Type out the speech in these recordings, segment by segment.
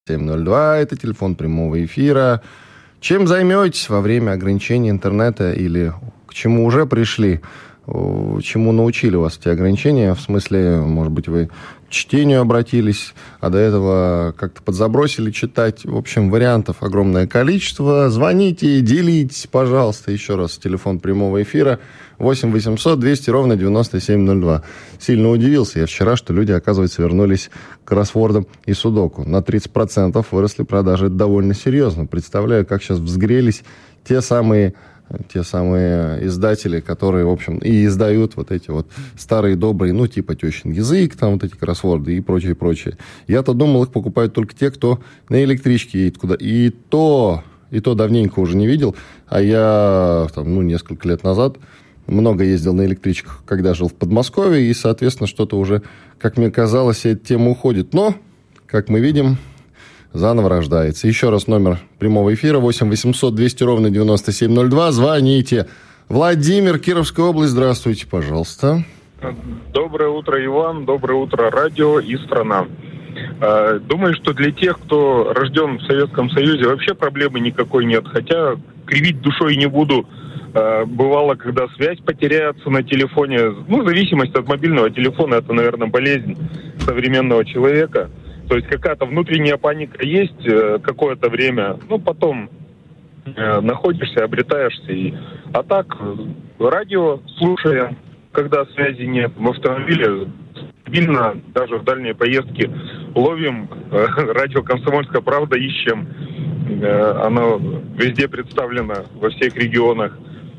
702, это телефон прямого эфира. Чем займетесь во время ограничения интернета или к чему уже пришли? Чему научили вас эти ограничения? В смысле, может быть, вы к чтению обратились, а до этого как-то подзабросили читать. В общем, вариантов огромное количество. Звоните, делитесь, пожалуйста. Еще раз, телефон прямого эфира 8 800 200 ровно 9702. Сильно удивился я вчера, что люди, оказывается, вернулись к кроссвордам и судоку. На 30% выросли продажи. Это довольно серьезно. Представляю, как сейчас взгрелись те самые издатели, которые, в общем, и издают вот эти вот старые добрые, ну, типа «Тещин язык», там вот эти кроссворды и прочее. Я-то думал, их покупают только те, кто на электричке едет куда. И то давненько уже не видел. А я, несколько лет назад много ездил на электричках, когда жил в Подмосковье, и, соответственно, что-то уже, как мне казалось, эта тема уходит. Но, как мы видим, заново рождается. Еще раз номер прямого эфира 8 800 200 ровно 9702. Звоните. Владимир, Кировская область. Здравствуйте, пожалуйста. Доброе утро, Иван. Доброе утро, радио и страна. Думаю, что для тех, кто рожден в Советском Союзе, вообще проблемы никакой нет. Хотя кривить душой не буду. Бывало, когда связь потеряется на телефоне. Зависимость от мобильного телефона – это, наверное, болезнь современного человека. То есть какая-то внутренняя паника есть какое-то время, потом находишься, обретаешься. А так, радио слушая, когда связи нет, в автомобиле стабильно, даже в дальние поездки ловим, радио «Комсомольская правда» ищем. Оно везде представлено, во всех регионах.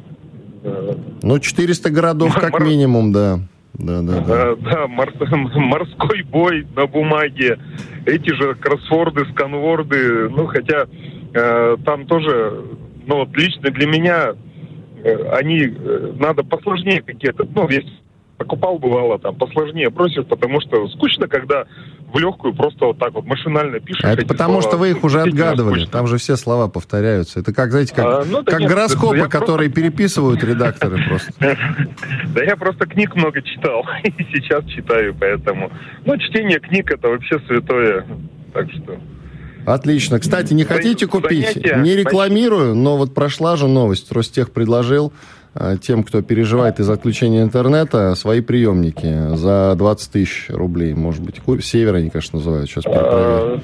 400 городов как минимум, да. Да, морской бой на бумаге, эти же кроссворды, сканворды, хотя там тоже, лично для меня они надо посложнее какие-то, весь покупал, бывало, там посложнее просишь, потому что скучно, когда в легкую просто вот так вот машинально пишешь. Это потому слова, что вы их уже отгадывали, скучно. Там же все слова повторяются. Это как, знаете, как гороскопы, которые переписывают редакторы просто. Да я просто книг много читал, и сейчас читаю, поэтому. Чтение книг это вообще святое, так что... Отлично. Кстати, не хотите купить? Не рекламирую, но вот прошла же новость. Ростех предложил тем, кто переживает из-за отключения интернета, свои приемники за 20 тысяч рублей. Может быть, Север они, конечно, называют. Сейчас перепроверю.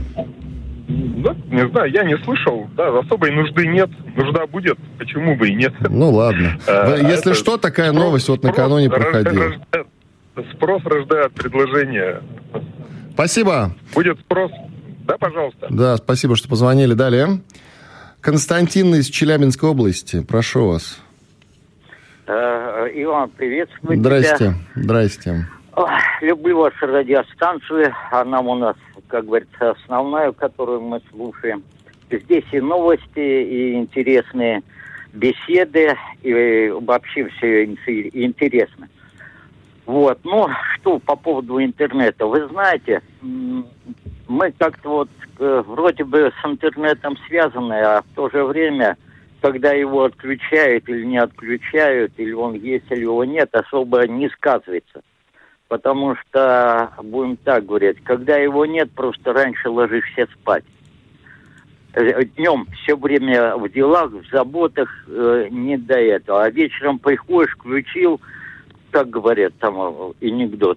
Не знаю, я не слышал. Да, особой нужды нет. Нужда будет, почему бы и нет. Ладно. Если что, такая новость вот накануне проходила. Спрос рождает предложение. Спасибо. Будет спрос. Да, пожалуйста. Да, спасибо, что позвонили. Далее. Константин из Челябинской области. Прошу вас. Иван, приветствую тебя. Здрасте. Люблю вашу радиостанцию. Она у нас, как говорится, основная, которую мы слушаем. Здесь и новости, и интересные беседы, и вообще все интересно. Что по поводу интернета. Вы знаете, мы как-то вроде бы с интернетом связаны, а в то же время, когда его отключают или не отключают, или он есть, или его нет, особо не сказывается. Потому что, будем так говорить, когда его нет, просто раньше ложишься спать. Днем все время в делах, в заботах, не до этого. А вечером приходишь, включил, как говорят, там анекдот.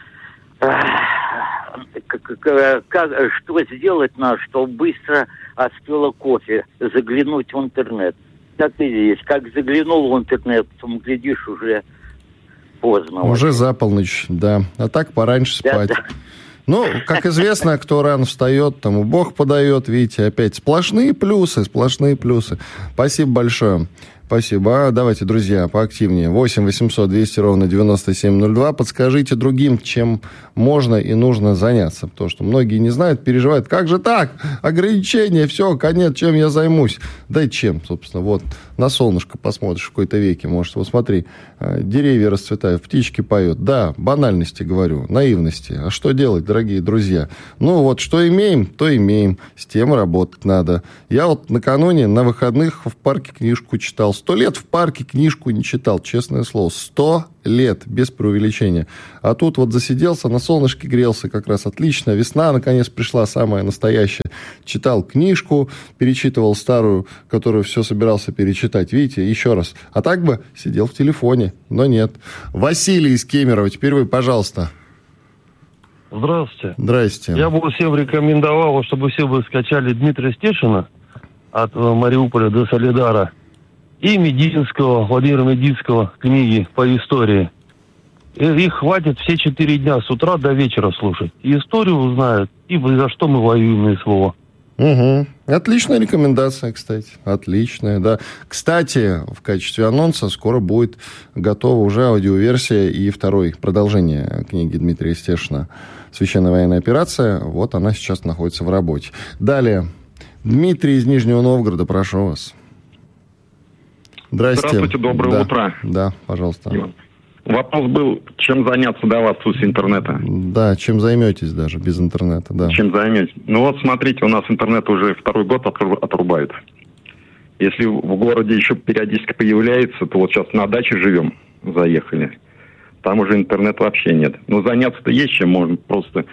Что сделать надо, чтобы быстро остыло кофе, заглянуть в интернет. Так и здесь. Как заглянул в интернет, потом, глядишь, уже поздно. Уже за полночь, да. А так пораньше спать. Да. Как известно, кто рано встает, тому Бог подает. Видите, опять сплошные плюсы. Спасибо большое. Спасибо. Давайте, друзья, поактивнее. 8 800 200 ровно 9702. Подскажите другим, чем можно и нужно заняться. Потому что многие не знают, переживают. Как же так? Ограничения, все, конец, чем я займусь? Да и чем, собственно. На солнышко посмотришь в какой-то веке. Может, смотри, деревья расцветают, птички поют. Да, банальности говорю, наивности. А что делать, дорогие друзья? Что имеем, то имеем. С тем работать надо. Я накануне на выходных в парке книжку читал. читал. 100 лет в парке книжку не читал, честное слово. 100 лет, без преувеличения. А тут вот засиделся, на солнышке грелся, как раз отлично. Весна, наконец, пришла, самая настоящая. Читал книжку, перечитывал старую, которую все собирался перечитать. Видите, еще раз. А так бы сидел в телефоне, но нет. Василий из Кемерово, теперь вы, пожалуйста. Здравствуйте. Здрасте. Я бы всем рекомендовал, чтобы все вы скачали Дмитрия Стешина от Мариуполя до Солидара и Мединского, Владимира Мединского книги по истории. И их хватит все 4 дня с утра до вечера слушать. И историю узнают, и за что мы воюем на СВО. Угу. Отличная рекомендация, кстати. Отличная, да. Кстати, в качестве анонса скоро будет готова уже аудиоверсия и продолжение книги Дмитрия Стешина «Священная военная операция». Вот она сейчас находится в работе. Далее. Дмитрий из Нижнего Новгорода, прошу вас. Здрасте. Здравствуйте, доброе утро. Да, пожалуйста. Вопрос был, чем заняться до вас с интернета? Да, чем займетесь даже без интернета, да. Чем займетесь? Ну вот смотрите, у нас интернет уже второй год отрубают. Если в городе еще периодически появляется, то вот сейчас на даче живем, заехали. Там уже интернет вообще нет. Но заняться-то есть чем, можно просто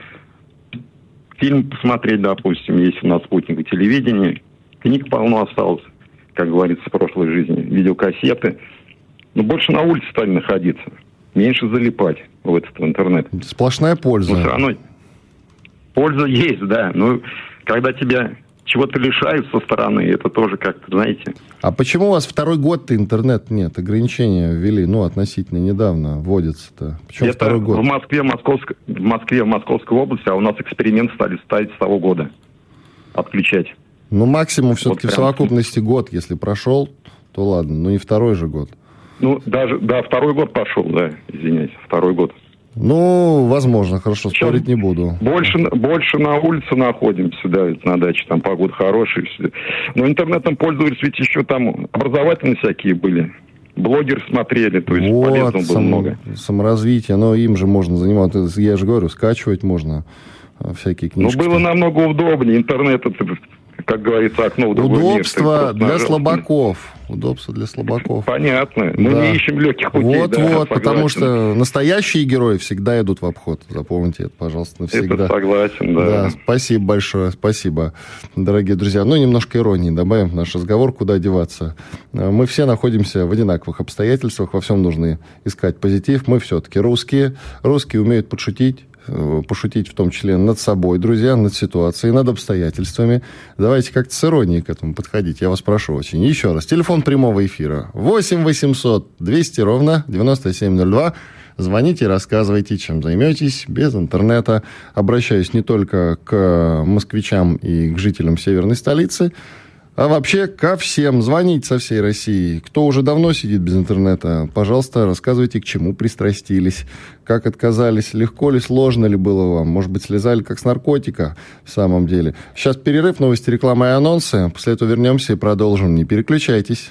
фильм посмотреть, допустим, есть у нас спутник телевидения. Книг полно осталось, как говорится, в прошлой жизни. Видеокассеты. Но больше на улице стали находиться. Меньше залипать в этот интернет. Сплошная польза. Но все равно польза есть, да. Но когда тебя чего-то лишают со стороны, это тоже как-то, знаете... А почему у вас второй год-то интернет нет? Ограничения ввели, относительно недавно вводятся-то. Почему это второй год? В Москве, в Московской области, а у нас эксперимент стали ставить с того года. Отключать. Максимум все-таки вот в совокупности год, если прошел, то ладно. Но не второй же год. Второй год пошел, да, извиняюсь, второй год. Возможно, хорошо, спорить не буду. Больше на улице находимся, да, на даче, там погода хорошая. Но интернетом пользовались, ведь еще там образовательные всякие были. Блогеры смотрели, то есть полезного было много. Саморазвитие, но им же можно заниматься, я же говорю, скачивать можно всякие книжки. Было намного удобнее, интернет это... Как говорится, окно в другой мир. Удобство для слабаков. Удобство для слабаков. Понятно. Мы не ищем легких путей. Потому что настоящие герои всегда идут в обход. Запомните это, пожалуйста, навсегда. Это согласен, да. Спасибо большое, спасибо, дорогие друзья. Немножко иронии добавим в наш разговор, куда деваться. Мы все находимся в одинаковых обстоятельствах, во всем нужно искать позитив. Мы все-таки русские. Русские умеют пошутить в том числе над собой, друзья, над ситуацией, над обстоятельствами. Давайте как-то с иронией к этому подходить. Я вас прошу очень. Еще раз. Телефон прямого эфира 8 800 200 ровно 9702. Звоните, рассказывайте, чем займетесь без интернета. Обращаюсь не только к москвичам и к жителям северной столицы, а вообще ко всем. Звоните со всей России. Кто уже давно сидит без интернета, пожалуйста, рассказывайте, к чему пристрастились, как отказались, легко ли, сложно ли было вам. Может быть, слезали как с наркотика в самом деле. Сейчас перерыв, новости, реклама и анонсы. После этого вернемся и продолжим. Не переключайтесь.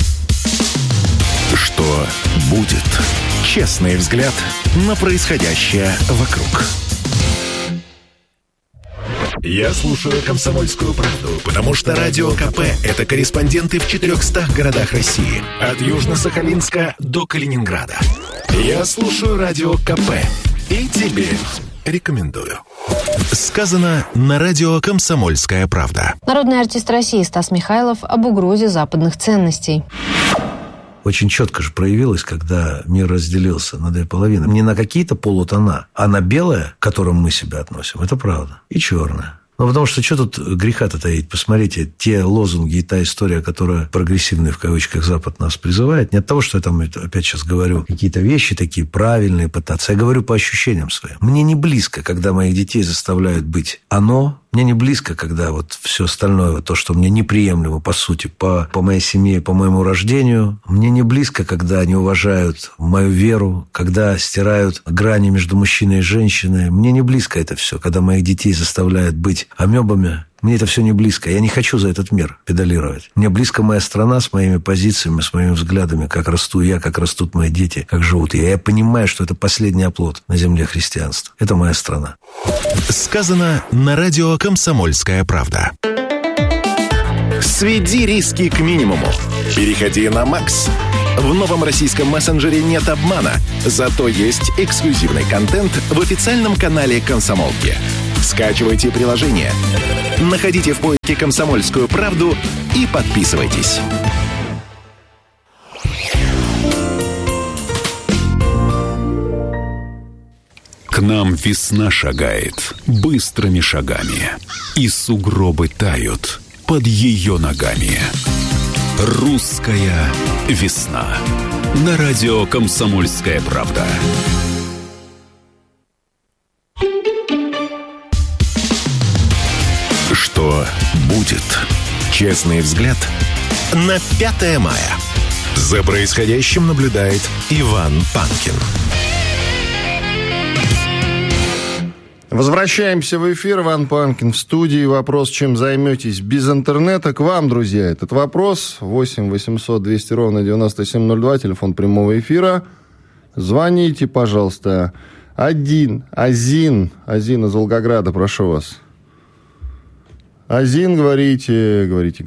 Что будет? Честный взгляд на происходящее вокруг. Я слушаю «Комсомольскую правду», потому что Радио КП – это корреспонденты в 400 городах России. От Южно-Сахалинска до Калининграда. Я слушаю Радио КП и тебе рекомендую. Сказано на радио «Комсомольская правда». Народный артист России Стас Михайлов об угрозе западных ценностей. Очень четко же проявилось, когда мир разделился на две половины. Не на какие-то полутона, а на белое, к которому мы себя относим. Это правда. И черное. Потому что тут греха-то таить? Посмотрите, те лозунги и та история, которая прогрессивный, в кавычках, Запад нас призывает. Не от того, что я там опять сейчас говорю какие-то вещи такие правильные пытаться. Я говорю по ощущениям своим. Мне не близко, когда моих детей заставляют быть оно. Мне не близко, когда все остальное, то, что мне неприемлемо, по сути, по моей семье, по моему рождению. Мне не близко, когда они уважают мою веру, когда стирают грани между мужчиной и женщиной. Мне не близко это все, когда моих детей заставляют быть амебами. Мне это все не близко. Я не хочу за этот мир педалировать. Мне близко моя страна с моими позициями, с моими взглядами, как расту я, как растут мои дети, как живут я. Я понимаю, что это последний оплот на земле христианства. Это моя страна. Сказано на радио «Комсомольская правда». Сведи риски к минимуму. Переходи на Макс. В новом российском мессенджере нет обмана, зато есть эксклюзивный контент в официальном канале «Комсомолки». Скачивайте приложение, находите в поиске «Комсомольскую правду» и подписывайтесь. К нам весна шагает быстрыми шагами, и сугробы тают под ее ногами. Русская весна. На радио «Комсомольская правда». Что будет? Честный взгляд на 5 мая. За происходящим наблюдает Иван Панкин. Возвращаемся в эфир. Иван Панкин в студии. Вопрос, чем займетесь без интернета? К вам, друзья, этот вопрос. 8 800 200 ровно 9702. Телефон прямого эфира. Звоните, пожалуйста. Азин из Волгограда, прошу вас. Азин, говорите.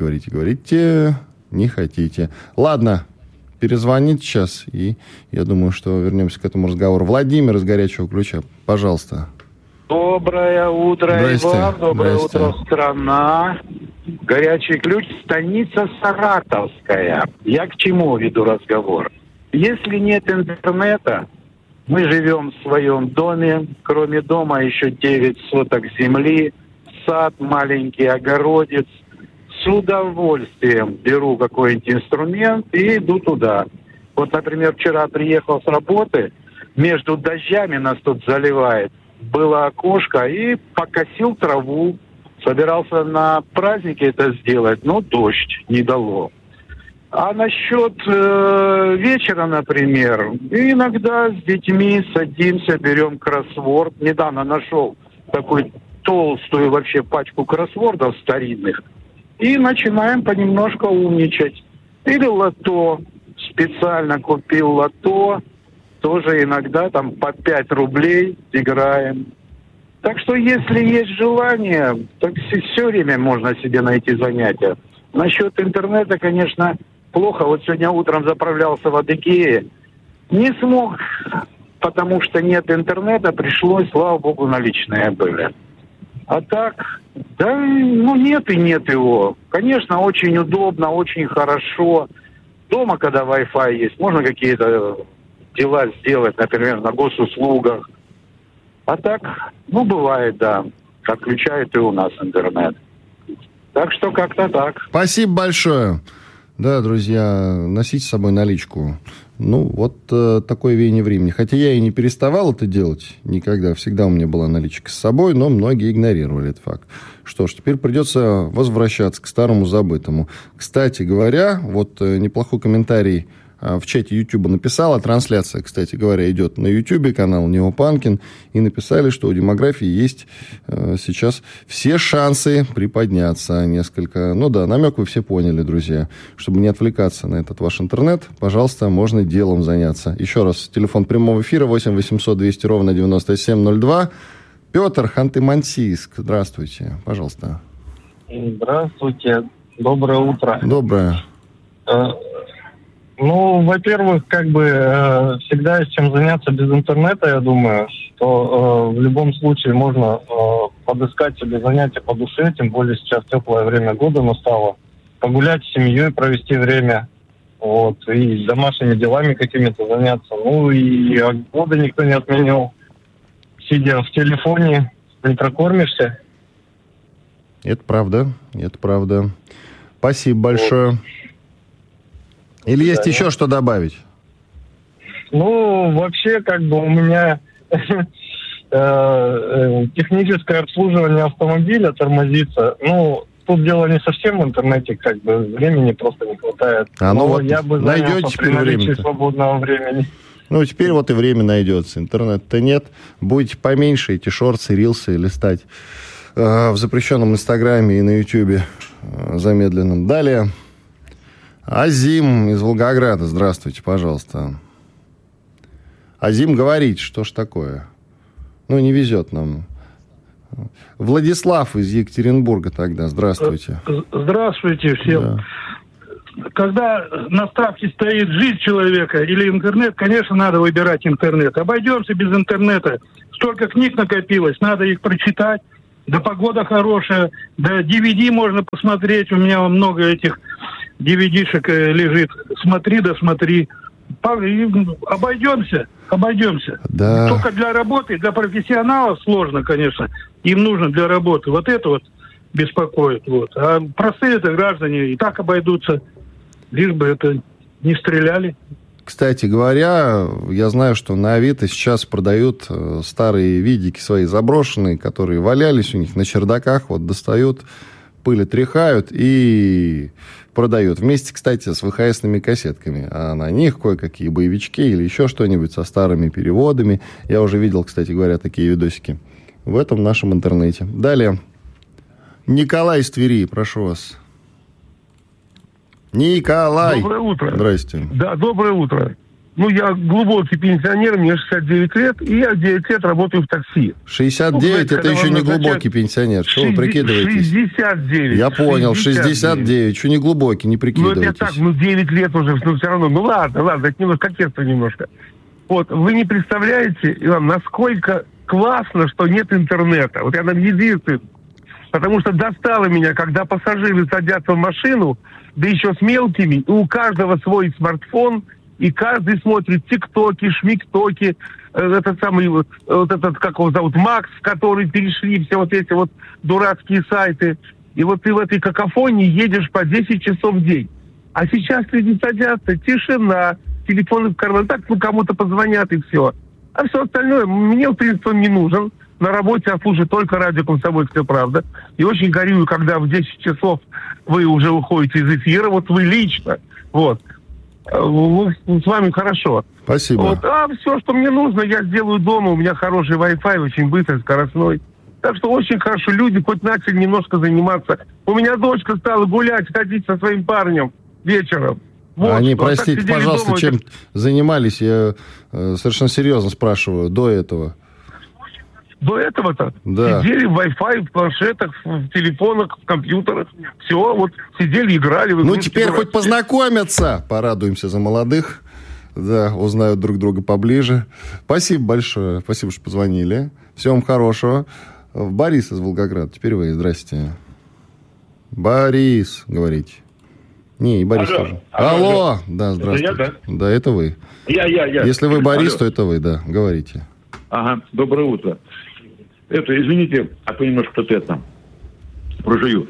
Не хотите. Ладно, перезвоните сейчас. И я думаю, что вернемся к этому разговору. Владимир из горячего ключа, пожалуйста. Доброе утро, Иван. Доброе утро, страна. Горячий ключ, станица Саратовская. Я к чему веду разговор? Если нет интернета, мы живем в своем доме. Кроме дома еще 9 соток земли, сад, маленький огородец. С удовольствием беру какой-нибудь инструмент и иду туда. Вот, например, вчера приехал с работы, между дождями нас тут заливает. Было окошко и покосил траву. Собирался на празднике это сделать, но дождь не дало. А насчет вечера, например, иногда с детьми садимся, берем кроссворд. Недавно нашел такую толстую вообще пачку кроссвордов старинных. И начинаем понемножку умничать. Или лото. Специально купил лото. Тоже иногда там по 5 рублей играем. Так что если есть желание, то все время можно себе найти занятия. Насчет интернета, конечно, плохо. Вот сегодня утром заправлялся в Адыгее. Не смог, потому что нет интернета. Пришлось, слава богу, наличные были. А так, да, нет его. Конечно, очень удобно, очень хорошо. Дома, когда Wi-Fi есть, можно какие-то дела сделать, например, на госуслугах. А так, бывает, да, отключают и у нас интернет. Так что как-то так. Спасибо большое. Да, друзья, носите с собой наличку. Такое веяние времени. Хотя я и не переставал это делать никогда. Всегда у меня была наличка с собой, но многие игнорировали этот факт. Что ж, теперь придется возвращаться к старому забытому. Кстати говоря, неплохой комментарий в чате YouTube написала. Трансляция, кстати говоря, идет на YouTube, канал Нео Панкин. И написали, что у демографии есть сейчас все шансы приподняться несколько. Намек вы все поняли, друзья. Чтобы не отвлекаться на этот ваш интернет, пожалуйста, можно делом заняться. Еще раз, телефон прямого эфира 8 800 200 ровно 9702. Петр, Ханты-Мансийск. Здравствуйте, пожалуйста. Здравствуйте. Доброе утро. Доброе. Во-первых, всегда есть чем заняться без интернета, я думаю, что в любом случае можно подыскать себе занятия по душе, тем более сейчас теплое время года настало, погулять с семьей, провести время, и домашними делами какими-то заняться. И года никто не отменял. Сидя в телефоне, не прокормишься. Это правда. Спасибо большое. Или есть еще что добавить? Вообще, у меня техническое обслуживание автомобиля тормозится. Тут дело не совсем в интернете, времени просто не хватает. Я бы занялся при наличии свободного времени. Теперь и время найдется. Интернета-то нет. Будете поменьше эти шорты, рилсы листать в запрещенном Инстаграме и на Ютьюбе замедленном. Далее. Азим из Волгограда. Здравствуйте, пожалуйста. Азим говорит, что ж такое? Не везет нам. Владислав из Екатеринбурга тогда. Здравствуйте. Здравствуйте всем. Да. Когда на ставке стоит жизнь человека или интернет, конечно, надо выбирать интернет. Обойдемся без интернета. Столько книг накопилось, надо их прочитать. Да погода хорошая, да DVD можно посмотреть. У меня много этих DVD-шек лежит. Смотри, да смотри. Обойдемся. Да. Только для работы, для профессионалов сложно, конечно. Им нужно для работы. Вот это вот беспокоит. Вот. А простые-то граждане и так обойдутся, лишь бы это не стреляли. Кстати говоря, я знаю, что на Авито сейчас продают старые видики свои заброшенные, которые валялись у них на чердаках, вот достают, пыль отряхают и продают. Вместе, кстати, с ВХСными кассетками. А на них кое-какие боевички или еще что-нибудь со старыми переводами. Я уже видел, кстати говоря, такие видосики в этом нашем интернете. Далее. Николай из Твери, прошу вас. Николай. Доброе утро. Здрасте. Да, доброе утро. Ну, я глубокий пенсионер, мне 69 лет, и я 9 лет работаю в такси. 69 это еще не глубокий пенсионер. Что вы прикидываетесь? 69. Я понял, 69. Что не глубокий, не прикидывайтесь. Ну, это так, 9 лет уже, но все равно. Ну, ладно, это немножко кокетство немножко. Вот, вы не представляете, Иван, насколько классно, что нет интернета. Вот я нам единственный. Потому что достало меня, когда пассажиры садятся в машину, да еще с мелкими, и у каждого свой смартфон, и каждый смотрит тиктоки, шмиктоки, этот самый, вот этот, как его зовут, Макс, который перешли все вот эти вот дурацкие сайты. И вот ты в этой какофонии едешь по 10 часов в день. А сейчас люди садятся, тишина, телефоны в карман, так, ну, кому-то позвонят и все. А все остальное мне, в принципе, он не нужен. На работе я слушаю только радио «Комсомольская правда». И очень горюю, когда в 10 часов вы уже уходите из эфира, вот вы лично, вот. С вами хорошо. Спасибо. Вот. А все, что мне нужно, я сделаю дома. У меня хороший Wi-Fi, очень быстрый, скоростной. Так что очень хорошо. Люди хоть начали немножко заниматься. У меня дочка стала гулять, ходить со своим парнем вечером. Вот, они, простите, пожалуйста, дома, чем занимались? Я совершенно серьезно спрашиваю, до этого. До этого-то да. Сидели в Wi-Fi, в планшетах, в телефонах, в компьютерах. Все, вот сидели, играли. Ну, теперь хоть познакомятся. Порадуемся за молодых. Да, узнают друг друга поближе. Спасибо большое. Спасибо, что позвонили. Всего вам хорошего. Борис из Волгограда. Теперь вы. Здрасте. Борис, говорите. Не, и Борис тоже. Алло. Да, здравствуйте. Это я, да, это вы. Я. Если вы Борис, то это вы, да. Говорите. Ага, доброе утро. Извините, а то немножко тут прожую.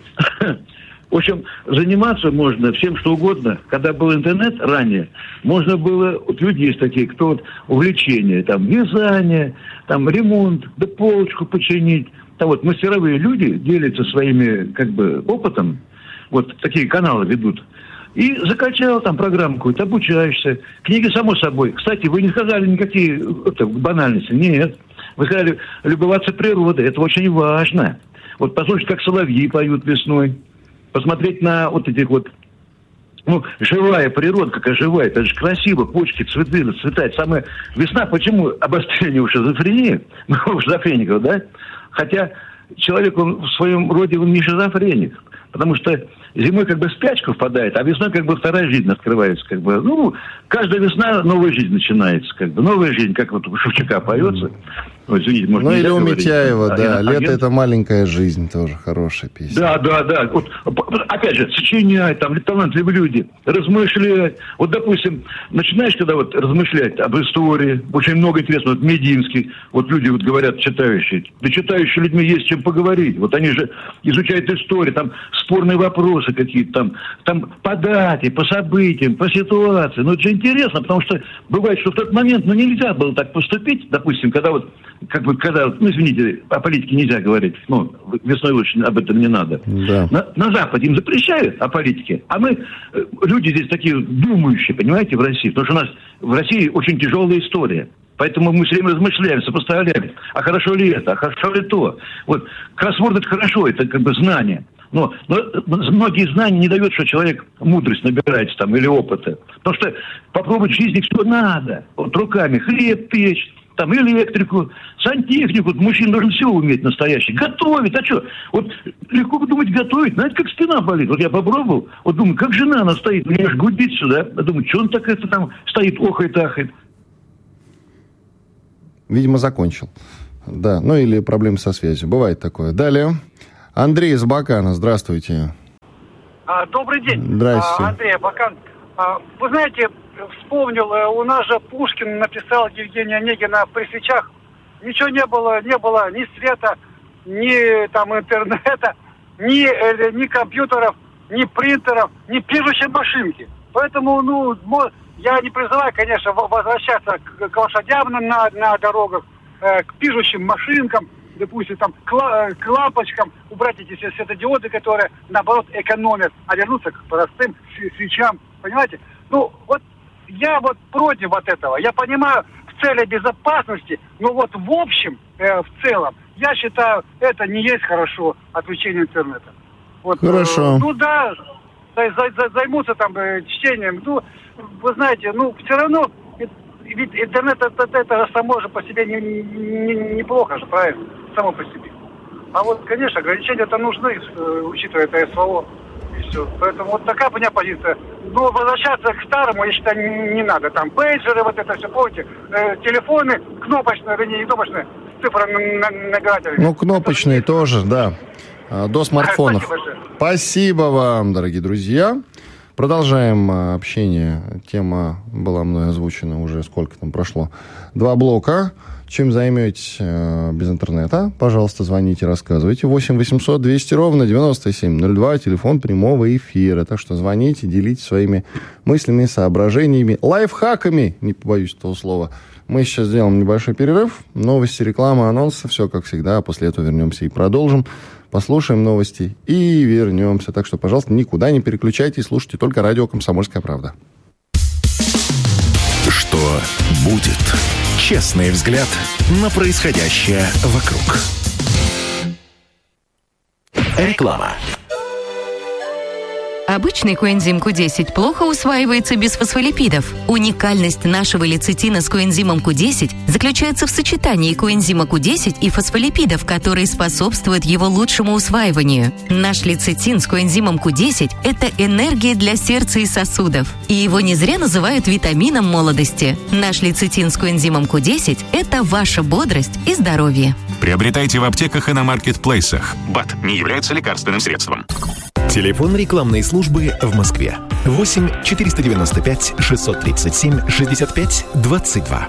В общем, заниматься можно всем, что угодно. Когда был интернет ранее, можно было... Вот люди есть такие, кто вот увлечение, там, вязание, там, ремонт, да полочку починить. Там вот мастеровые люди делятся своими, как бы, опытом. Вот такие каналы ведут. И закачал там программу какую-то, обучаешься. Книги, само собой. Кстати, вы не сказали никакие банальности. Нет. Вы сказали, любоваться природой. Это очень важно. Вот послушать, как соловьи поют весной. Посмотреть на вот этих вот... Ну, живая природа, какая живая. Это же красиво. Почки, цветы, расцветать. Самая весна. Почему обострение у шизофрении? Ну, у шизофреников, да? Хотя человек, он в своем роде, он не шизофреник. Потому что зимой как бы спячка впадает, а весной как бы вторая жизнь открывается. Как бы. Ну, каждая весна новая жизнь начинается. Как бы. Новая жизнь, как вот у Шевчука поется. Ой, извините, может, ну, или у Митяева, да. Лето — это маленькая жизнь, тоже хорошая песня. Да. Вот, опять же, сочинять, там, талантливые люди, размышлять. Вот, допустим, начинаешь когда вот размышлять об истории, очень много интересного, вот Мединский, вот люди вот говорят, читающие. Да читающие людьми есть чем поговорить. Вот они же изучают историю, там спорные вопросы какие-то, там по дате, по событиям, по ситуации. Ну, это же интересно, потому что бывает, что в тот момент, ну, нельзя было так поступить, допустим, когда вот когда, ну, извините, о политике нельзя говорить, ну, весной лучше об этом не надо. Да. На Западе им запрещают о политике, а мы, люди здесь такие думающие, понимаете, в России, потому что у нас в России очень тяжелая история. Поэтому мы все время размышляем, сопоставляем, а хорошо ли это, а хорошо ли то. Вот, кроссворд — это хорошо, это как бы знание. Но многие знания не дают, что человек мудрость набирается там или опыта. Потому что попробовать в жизни все надо. Вот руками хлеб печь, там электрику, сантехнику. Мужчина должен все уметь настоящий. Готовить, а что? Вот легко думать готовить. Знаете, как спина болит. Вот я попробовал, вот думаю, как жена она стоит, у нее аж гудит сюда. Я думаю, что он так это там стоит, охает-ахает. Видимо, закончил. Да, ну или проблемы со связью. Бывает такое. Далее. Андрей из Абакана, здравствуйте. Добрый день. Здрасте. Андрей Абакан. Вы знаете, вспомнил, у нас же Пушкин написал Евгения Онегина «При свечах». Ничего не было ни света, ни там интернета, ни компьютеров, ни принтеров, ни пишущей машинки. Поэтому, я не призываю, конечно, возвращаться к лошадям на дорогах, к пишущим машинкам, допустим, там, к лампочкам, убрать эти светодиоды, которые, наоборот, экономят, а вернуться к простым свечам, понимаете? Я против этого. Я понимаю, в цели безопасности, но в общем, в целом, я считаю, это не есть хорошо, отключение интернета. Хорошо. Займутся там чтением. Вы знаете, все равно, ведь интернет это само же по себе неплохо же, правильно? Само по себе. А конечно, ограничения-то нужны, учитывая это СВО. И все. Поэтому такая у меня позиция. Возвращаться к старому, я считаю, не надо. Там пейджеры, это все, помните, телефоны кнопочные, не кнопочные, с цифрами набирателями. Кнопочные тоже, да. До смартфонов. Спасибо вам, дорогие друзья. Продолжаем общение. Тема была мной озвучена уже, сколько там прошло? 2 блока. Чем займетесь без интернета? Пожалуйста, звоните, рассказывайте. 8 800 200 ровно 9702, телефон прямого эфира. Так что звоните, делитесь своими мыслями, соображениями, лайфхаками, не побоюсь этого слова. Мы сейчас сделаем небольшой перерыв. Новости, реклама, анонсы, все как всегда. После этого вернемся и продолжим. Послушаем новости и вернемся. Так что, пожалуйста, никуда не переключайтесь, слушайте только радио «Комсомольская правда». Что будет? Честный взгляд на происходящее вокруг. Реклама. Обычный коэнзим Q10 плохо усваивается без фосфолипидов. Уникальность нашего лецитина с коэнзимом Q10 заключается в сочетании коэнзима Q10 и фосфолипидов, которые способствуют его лучшему усваиванию. Наш лецитин с коэнзимом Q10 – это энергия для сердца и сосудов. И его не зря называют витамином молодости. Наш лецитин с коэнзимом Q10 – это ваша бодрость и здоровье. Приобретайте в аптеках и на маркетплейсах. БАД не является лекарственным средством. Телефон рекламной службы в Москве. 8 495 637 65 22.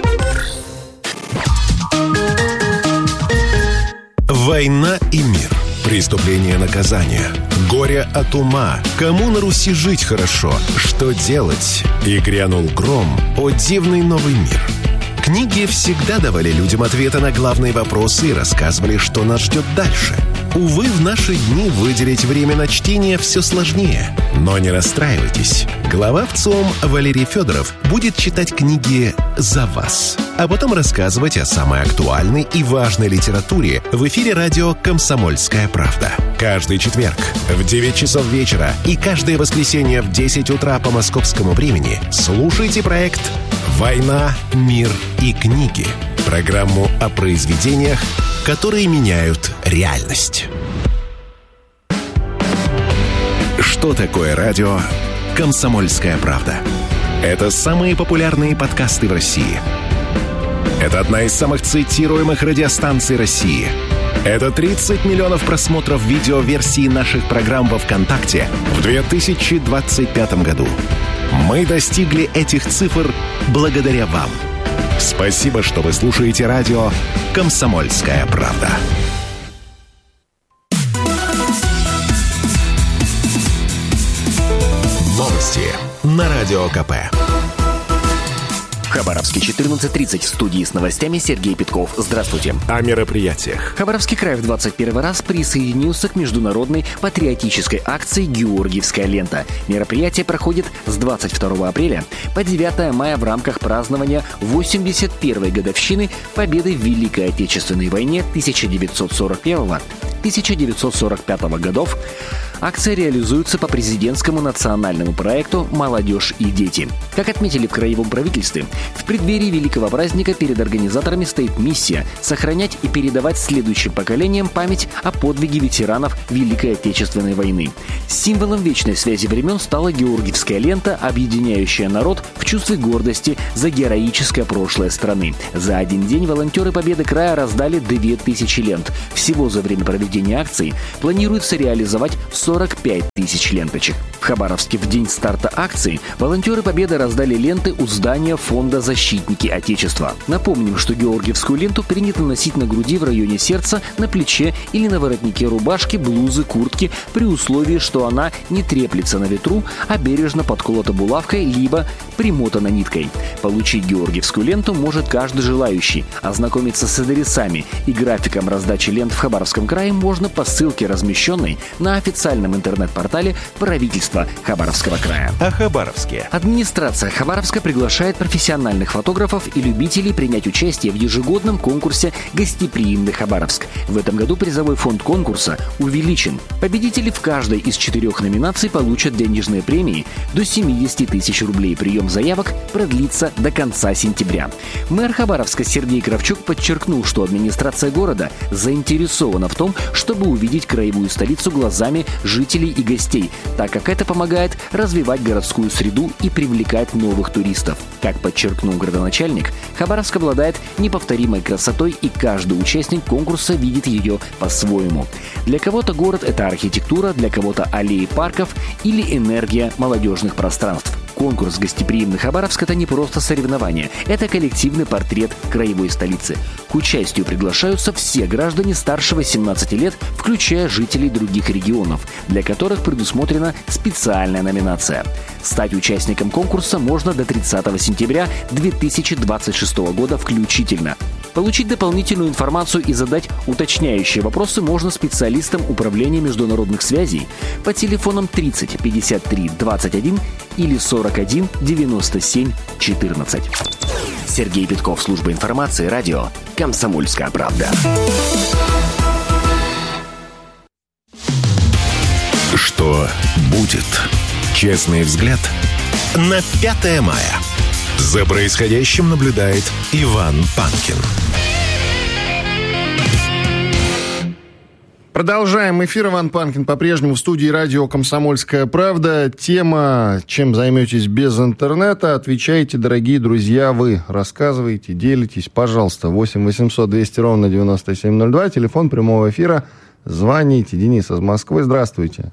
Война и мир. Преступление, наказание. Горе от ума. Кому на Руси жить хорошо? Что делать? И грянул гром. О, дивный новый мир. Книги всегда давали людям ответы на главные вопросы и рассказывали, что нас ждет дальше. Увы, в наши дни выделить время на чтение все сложнее. Но не расстраивайтесь. Глава ВЦИОМ Валерий Федоров будет читать книги за вас, а потом рассказывать о самой актуальной и важной литературе в эфире радио «Комсомольская правда». Каждый четверг в 9 часов вечера и каждое воскресенье в 10 утра по московскому времени слушайте проект «Война, мир и книги». Программу о произведениях, которые меняют реальность. Что такое радио «Комсомольская правда»? Это самые популярные подкасты в России. Это одна из самых цитируемых радиостанций России. Это 30 миллионов просмотров видеоверсии наших программ во ВКонтакте в 2025 году. Мы достигли этих цифр благодаря вам. Спасибо, что вы слушаете радио «Комсомольская правда». Новости на Радио КП. В Хабаровске 14:30 в студии с новостями Сергей Петков. Здравствуйте. О мероприятиях. Хабаровский край в 21 раз присоединился к международной патриотической акции «Георгиевская лента». Мероприятие проходит с 22 апреля по 9 мая в рамках празднования 81-й годовщины победы в Великой Отечественной войне 1941-1945 годов Акция реализуется по президентскому национальному проекту «Молодежь и дети». Как отметили в краевом правительстве, в преддверии великого праздника перед организаторами стоит миссия сохранять и передавать следующим поколениям память о подвиге ветеранов Великой Отечественной войны. Символом вечной связи времен стала георгиевская лента, объединяющая народ в чувстве гордости за героическое прошлое страны. За один день волонтеры Победы края раздали 2000 лент. Всего за время проведения акции планируется реализовать 45 тысяч ленточек. В Хабаровске в день старта акции волонтеры Победы раздали ленты у здания фонда «Защитники Отечества». Напомним, что георгиевскую ленту принято носить на груди в районе сердца, на плече или на воротнике рубашки, блузы, куртки, при условии, что она не треплется на ветру, а бережно подколота булавкой либо примотана ниткой. Получить георгиевскую ленту может каждый желающий. Ознакомиться с адресами и графиком раздачи лент в Хабаровском крае можно по ссылке, размещенной на официальном интернет-портале правительства Хабаровского края. О Хабаровске. Администрация Хабаровска приглашает профессиональных фотографов и любителей принять участие в ежегодном конкурсе «Гостеприимный Хабаровск». В этом году призовой фонд конкурса увеличен. Победители в каждой из 4 номинаций получат денежные премии до 70 тысяч рублей. Прием заявок продлится до конца сентября. Мэр Хабаровска Сергей Кравчук подчеркнул, что администрация города заинтересована в том, чтобы увидеть краевую столицу глазами жителей и гостей, так как это помогает развивать городскую среду и привлекать новых туристов. Как подчеркнул градоначальник, Хабаровск обладает неповторимой красотой, и каждый участник конкурса видит ее по-своему. Для кого-то город – это архитектура, для кого-то аллеи парков или энергия молодежных пространств. Конкурс «Гостеприимный Хабаровск» — это не просто соревнование, это коллективный портрет краевой столицы. К участию приглашаются все граждане старше 18 лет, включая жителей других регионов, для которых предусмотрена специальная номинация. Стать участником конкурса можно до 30 сентября 2026 года включительно. Получить дополнительную информацию и задать уточняющие вопросы можно специалистам Управления международных связей по телефонам 30 53 21 или 41 97 14. Сергей Петков, служба информации, радио «Комсомольская правда». Что будет? Честный взгляд на 5 мая. За происходящим наблюдает Иван Панкин. Продолжаем эфир. Иван Панкин по-прежнему в студии радио «Комсомольская правда». Тема «Чем займетесь без интернета?» Отвечайте, дорогие друзья, вы. Рассказывайте, делитесь, пожалуйста. 8 800 200 ровно 9702. Телефон прямого эфира. Звоните. Денис из Москвы. Здравствуйте.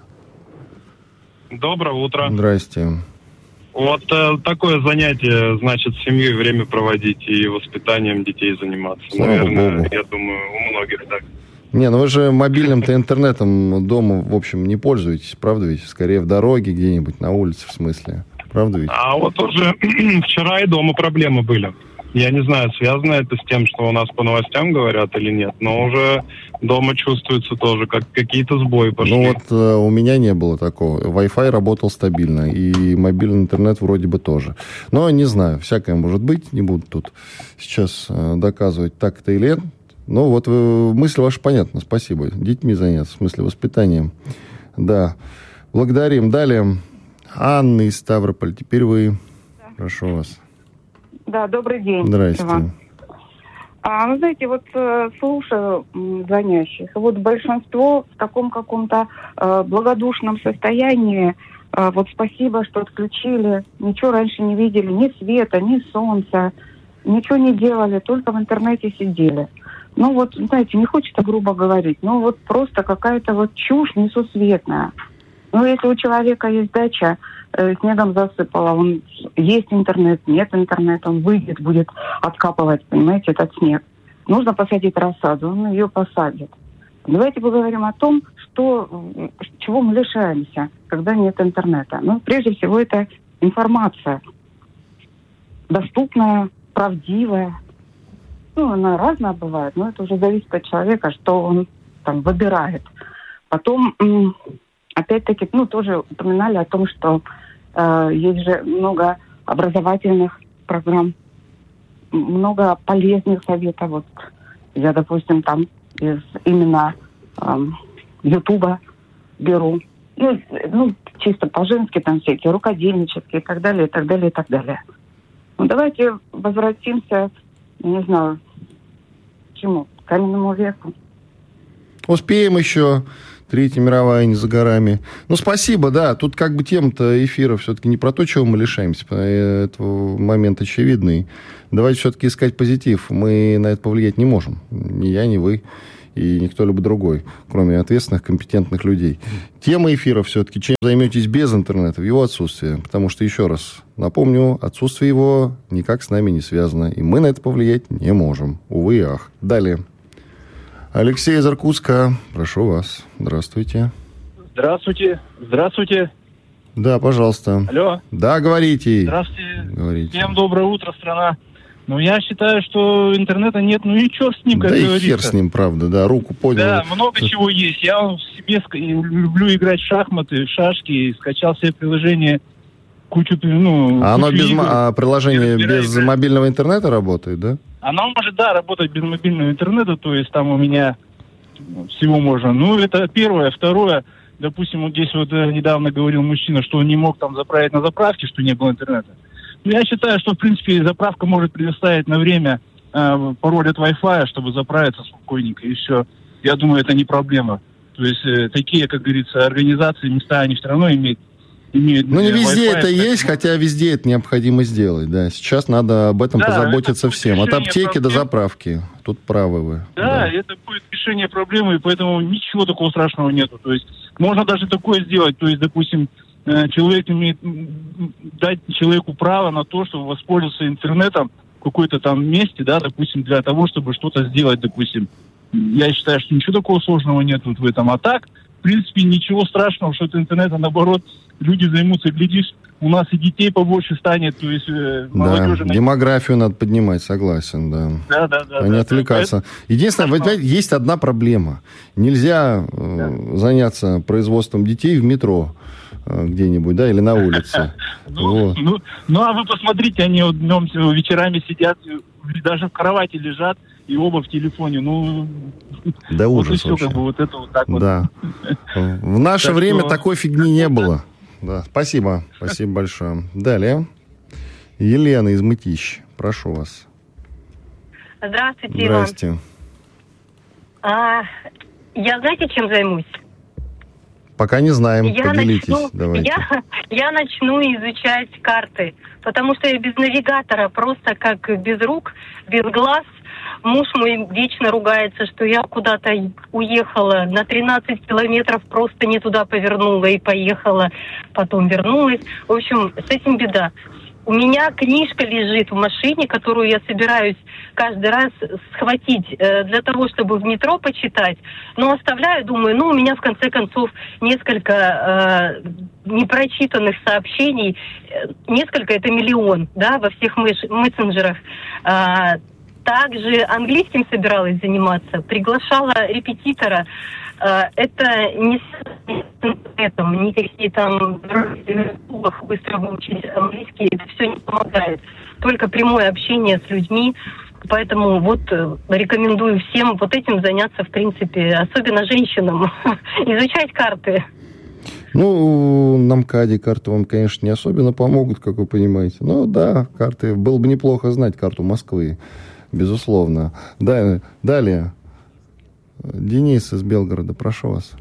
Доброе утро. Здрасте. Вот такое занятие, значит, с семьей время проводить и воспитанием детей заниматься. Слава Наверное, Богу. я думаю, у многих так. Не, ну вы же мобильным-то интернетом дома, в общем, не пользуетесь, правда ведь? Скорее в дороге где-нибудь, на улице, в смысле. Правда ведь? А вот уже вчера и дома проблемы были. Я не знаю, связано это с тем, что у нас по новостям говорят или нет, но уже дома чувствуется тоже, как какие-то сбои пошли. Ну вот у меня не было такого. Wi-Fi работал стабильно, и мобильный интернет вроде бы тоже. Но не знаю, всякое может быть, не буду тут сейчас доказывать так-то или нет. Но вот мысль ваша понятна, спасибо. Детьми заняться, в смысле воспитанием. Да, благодарим. Далее Анна из Ставрополя, теперь вы. Прошу вас. Да, добрый день. Здрасте. Иван. Вы знаете, вот слушаю звонящих, вот большинство в таком каком-то благодушном состоянии. Вот спасибо, что отключили. Ничего раньше не видели, ни света, ни солнца. Ничего не делали, только в интернете сидели. Ну вот, знаете, не хочется грубо говорить, но вот просто какая-то вот чушь несусветная. Ну, если у человека есть дача, снегом засыпало, он есть интернет, нет интернета, он выйдет, будет откапывать, понимаете, этот снег. Нужно посадить рассаду, он ее посадит. Давайте поговорим о том, чего мы лишаемся, когда нет интернета. Ну, прежде всего, это информация. Доступная, правдивая. Ну, она разная бывает, но это уже зависит от человека, что он там выбирает. Потом, опять-таки, тоже упоминали о том, что есть же много образовательных программ, много полезных советов. Вот я, допустим, там из именно Ютуба беру ну, чисто по-женски там всякие, рукодельнические и так далее, и так далее, и так далее. Ну, давайте возвратимся, не знаю, к чему? К каменному веку. Успеем еще. Третья мировая не за горами. Ну, спасибо, да. Тут как бы тема-то эфира все-таки не про то, чего мы лишаемся. Это момент очевидный. Давайте все-таки искать позитив. Мы на это повлиять не можем. Ни я, ни вы, и никто либо другой, кроме ответственных, компетентных людей. Тема эфира все-таки, чем займетесь без интернета, в его отсутствие. Потому что, еще раз напомню, отсутствие его никак с нами не связано. И мы на это повлиять не можем. Увы и ах. Далее. Алексей из Иркутска, прошу вас. Здравствуйте. Здравствуйте. Здравствуйте. Да, пожалуйста. Алло. Да, говорите. Здравствуйте. Говорите. Всем доброе утро, страна. Ну, я считаю, что интернета нет, ну и черт с ним, как говорится. Да и хер с ним, правда, да, руку поднял. Да, много чего есть. Я себе люблю играть в шахматы, в шашки, скачал себе приложение, кучу, А оно без игр. Приложение без мобильного интернета работает, да? Оно может, да, работать без мобильного интернета, то есть там у меня всего можно. Ну, это первое. Второе, допустим, вот здесь вот недавно говорил мужчина, что он не мог там заправить на заправке, что не было интернета. Ну, я считаю, что, в принципе, заправка может предоставить на время пароль от Wi-Fi, чтобы заправиться спокойненько, и все. Я думаю, это не проблема. То есть такие, как говорится, организации, места, они все равно имеют. Ну, не везде это есть, хотя везде это необходимо сделать, да. Сейчас надо об этом позаботиться всем. От аптеки до заправки. Тут правы вы. Да, это будет решение проблемы, и поэтому ничего такого страшного нету. То есть можно даже такое сделать. То есть, допустим, человек имеет дать человеку право на то, чтобы воспользоваться интернетом в какой-то там месте, да, допустим, для того, чтобы что-то сделать, допустим. Я считаю, что ничего такого сложного нет вот в этом. А так, в принципе, ничего страшного, что это интернет, а наоборот, люди займутся, глядишь, у нас и детей побольше станет, то есть молодежи... Да, демографию надо поднимать, согласен, да. Да. А не отвлекаться. Единственное, есть одна проблема. Нельзя заняться производством детей в метро где-нибудь, да, или на улице. Ну, а вы посмотрите, они вот днем, вечерами сидят, даже в кровати лежат, и оба в телефоне. Ну, да, вот ужас и все, вообще. как бы вот это вот так вот. Да. В наше время такой фигни не было. Да, спасибо большое. Далее. Елена из Мытищ, прошу вас. Здравствуйте, Здрасте. Иван. Я знаете, чем займусь? Пока не знаем, поделитесь. Давайте. Я начну изучать карты, потому что я без навигатора, просто как без рук, без глаз. Муж мой вечно ругается, что я куда-то уехала на 13 километров, просто не туда повернула и поехала, потом вернулась. В общем, с этим беда. У меня книжка лежит в машине, которую я собираюсь каждый раз схватить для того, чтобы в метро почитать. Но оставляю, думаю, у меня в конце концов несколько непрочитанных сообщений. Несколько, это миллион, да, во всех мессенджерах. Также английским собиралась заниматься. Приглашала репетитора. Это не с интернетом, никакие там быстро выучить английский, это все не помогает. Только прямое общение с людьми. Поэтому вот рекомендую всем вот этим заняться, в принципе, особенно женщинам, изучать карты. Ну, на МКАДе карты вам, конечно, не особенно помогут, как вы понимаете. Но да, карты. Было бы неплохо знать карту Москвы, безусловно. Далее. Денис из Белгорода, прошу вас.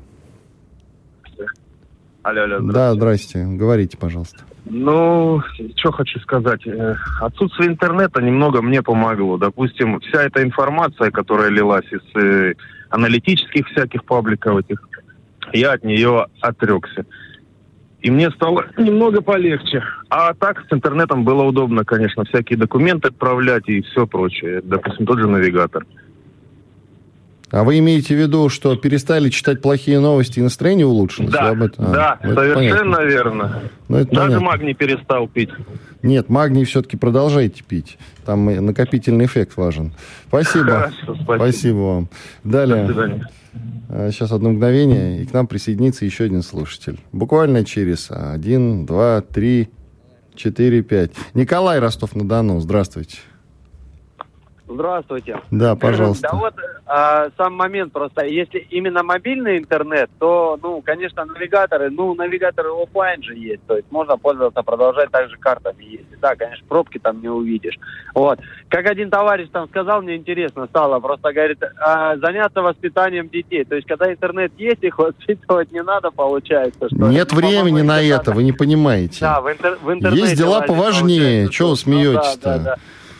Алло, да, здрасте. Говорите, пожалуйста. Ну, что хочу сказать. Отсутствие интернета немного мне помогло. Допустим, вся эта информация, которая лилась из аналитических всяких пабликов этих, я от нее отрекся. И мне стало немного полегче. А так с интернетом было удобно, конечно, всякие документы отправлять и все прочее. Допустим, тот же навигатор. А вы имеете в виду, что перестали читать плохие новости и настроение улучшилось? Да, совершенно верно. Даже понятно. Магний перестал пить. Нет, магний все-таки продолжайте пить. Там накопительный эффект важен. Спасибо. Хорошо, спасибо вам. Далее. До свидания. Сейчас одно мгновение, и к нам присоединится еще один слушатель. Буквально через 1, 2, 3, 4, 5. Николай, Ростов-на-Дону, здравствуйте. Здравствуйте. Да, пожалуйста. Да вот сам момент просто. Если именно мобильный интернет, то, конечно, навигаторы офлайн же есть. То есть можно пользоваться, продолжать также картами ездить. Да, конечно, пробки там не увидишь. Вот. Как один товарищ там сказал, мне интересно стало, просто говорит, заняться воспитанием детей. То есть, когда интернет есть, их воспитывать не надо, получается. Что нет времени на это, вы не понимаете. Да, в интернете есть дела поважнее. Чего вы смеетесь-то? Да.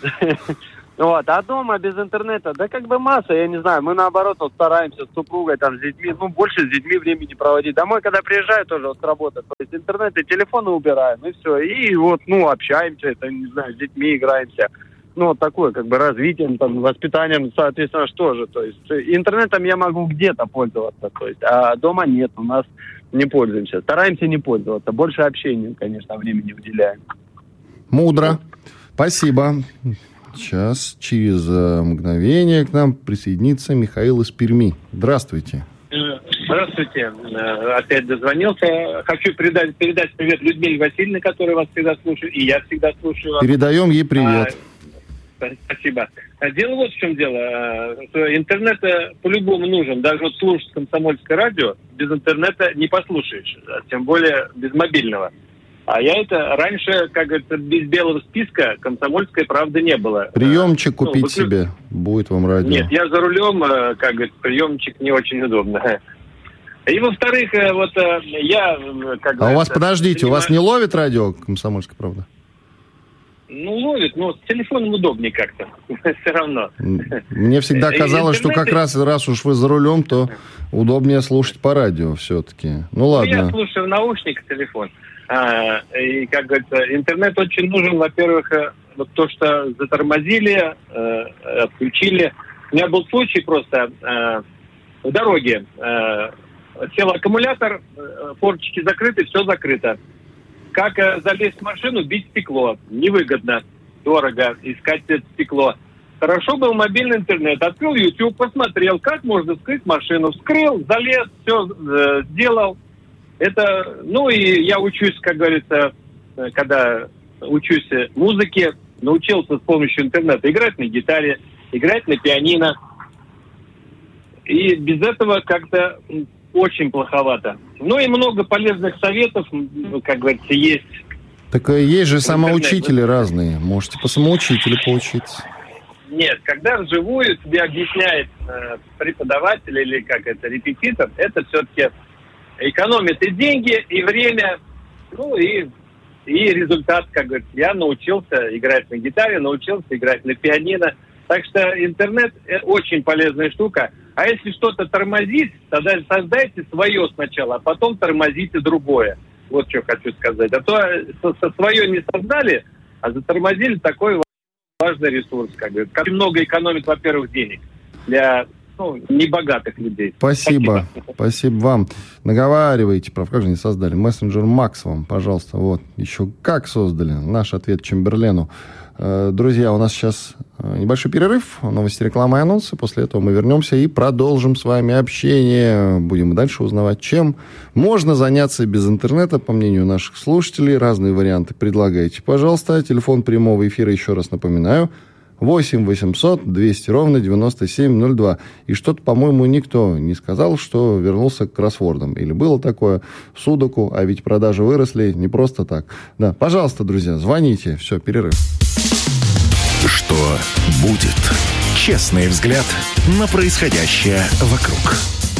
Вот, а дома без интернета, да как бы масса, я не знаю, мы наоборот вот стараемся с супругой, там, с детьми, больше с детьми времени проводить. Домой, когда приезжаю, тоже вот с работы, то есть интернет и телефоны убираем, и все. И вот, общаемся, это, не знаю, с детьми играемся. Вот такое, как бы, развитием, там, воспитанием, соответственно, что же. То есть интернетом я могу где-то пользоваться, то есть, а дома нет, у нас не пользуемся. Стараемся не пользоваться, больше общением, конечно, времени уделяем. Мудро. Спасибо. Сейчас, через мгновение к нам присоединится Михаил из Перми. Здравствуйте. Здравствуйте. Опять дозвонился. Хочу передать привет Людмиле Васильевне, которая вас всегда слушает, и я всегда слушаю вас. Передаем ей привет. Спасибо. Дело вот в чем дело. Интернет по-любому нужен. Даже вот слушать комсомольское радио без интернета не послушаешь. Тем более без мобильного. А я это раньше, как говорится, без белого списка комсомольской правды не было. Приемчик купить себе, будет вам радио. Нет, я за рулем, как говорится, приемчик не очень удобно. И во-вторых, вот я... А у вас, подождите, у вас не ловит радио комсомольская правда? Ловит, но с телефоном удобнее как-то, все равно. Мне всегда казалось, что как раз уж вы за рулем, то удобнее слушать по радио все-таки. Ладно. Я слушаю в наушниках телефон. И, как говорится, интернет очень нужен, во-первых, вот то, что затормозили, отключили. У меня был случай просто в дороге. Сел аккумулятор, форточки закрыты, все закрыто. Как залезть в машину, бить стекло. Невыгодно, дорого искать это стекло. Хорошо был мобильный интернет. Открыл YouTube, посмотрел, как можно вскрыть машину. Вскрыл, залез, все сделал. Это, и я учусь, как говорится, когда учусь музыке, научился с помощью интернета играть на гитаре, играть на пианино. И без этого как-то очень плоховато. И много полезных советов, как говорится, есть. Так есть же самоучители разные. Можете по самоучителю поучиться. Нет, когда вживую тебе объясняет преподаватель или репетитор, это все-таки экономит и деньги, и время, и результат, как говорится. Я научился играть на гитаре, научился играть на пианино. Так что интернет очень полезная штука. А если что-то тормозит, тогда создайте свое сначала, а потом тормозите другое. Вот что хочу сказать. А то свое не создали, а затормозили такой важный ресурс, как говорится. Как много экономит, во-первых, денег для небогатых людей. Спасибо вам. Наговаривайте, как же не создали. Мессенджер Макс вам, пожалуйста. Вот, еще как создали. Наш ответ Чемберлену. Друзья, у нас сейчас небольшой перерыв, новости, реклама и анонсы. После этого мы вернемся и продолжим с вами общение. Будем дальше узнавать, чем можно заняться без интернета, по мнению наших слушателей. Разные варианты предлагайте, пожалуйста. Телефон прямого эфира, еще раз напоминаю, 8 800 200 ровно 9702. И что-то, по-моему, никто не сказал, что вернулся к кроссвордам. Или было такое судоку, а ведь продажи выросли не просто так. Да, пожалуйста, друзья, звоните. Все, перерыв. Что будет? Честный взгляд на происходящее вокруг.